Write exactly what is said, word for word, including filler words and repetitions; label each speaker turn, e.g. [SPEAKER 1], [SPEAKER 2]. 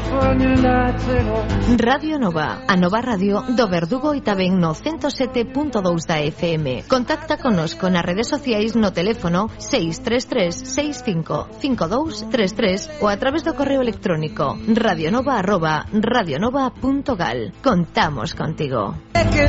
[SPEAKER 1] Radio Nova, a Nova Radio do Verdugo e tamén no ciento sete punto dous da F M. Contacta connosco nas redes sociais no teléfono seis tres tres seis cinco cinco dous tres tres ou a través do correo electrónico radionova arroba radionova punto gal. Contamos contigo.
[SPEAKER 2] Que